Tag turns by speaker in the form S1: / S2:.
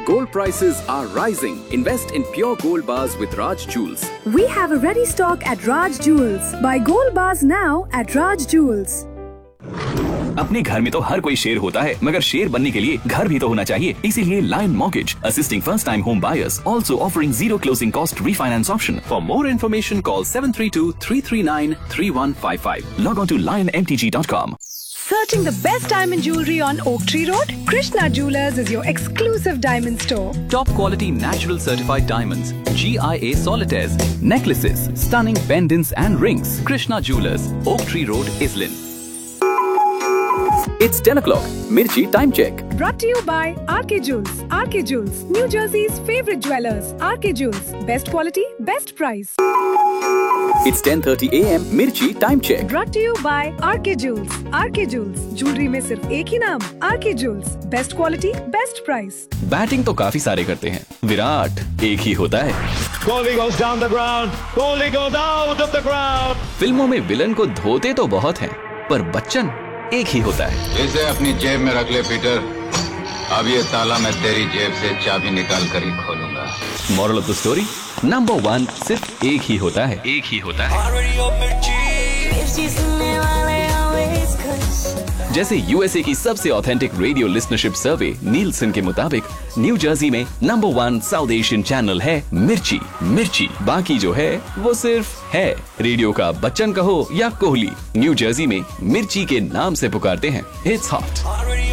S1: Gold prices are rising. Invest in pure gold bars with Raj Jewels.
S2: We have a ready stock at Raj Jewels. Buy gold bars now at Raj Jewels.
S3: अपने घर में तो हर कोई शेर होता है, मगर शेर बनने के लिए घर भी तो होना चाहिए। इसीलिए lion mortgage assisting first time home buyers, also offering zero closing cost refinance option.
S1: For more information, call 732-339-3155.
S3: Log on to lionmtg.com.
S2: Searching the best diamond jewelry on Oak Tree Road? Krishna Jewelers is your exclusive diamond store.
S1: Top quality natural certified diamonds, GIA solitaires, necklaces, stunning pendants and rings. Krishna Jewelers, Oak Tree Road, Islin. It's 10 o'clock. Mirchi time check.
S2: Brought to you by RK Jewels. RK Jewels, New Jersey's favorite jewelers. RK Jewels, best quality, best price.
S1: It's 10:30 a.m. Mirchi time check.
S2: Brought to you by RK Jewels. RK Jewels, jewelry में सिर्फ एक ही नाम, RK Jewels, best quality, best price.
S3: Batting तो काफी सारे करते हैं, विराट एक ही होता है।
S4: Kohli goes down the ground. Kohli goes out of the ground.
S3: फिल्मों में विलन को धोते तो बहुत हैं, पर बच्चन एक ही होता है।
S5: इसे अपनी जेब में रख ले पीटर। अब ये ताला मैं तेरी जेब से चाबी निकाल कर ही खोलूंगा।
S3: Moral of the story, number 1 सिर्फ एक ही होता है। एक ही होता है। जैसे यूएसए की सबसे ऑथेंटिक रेडियो लिसनरशिप सर्वे नीलसन के मुताबिक न्यू जर्सी में नंबर 1 साउथ एशियन चैनल है मिर्ची। मिर्ची बाकी जो है वो सिर्फ है। रेडियो का बच्चन कहो या कोहली, न्यू जर्सी में मिर्ची के नाम से पुकारते हैं। It's hot.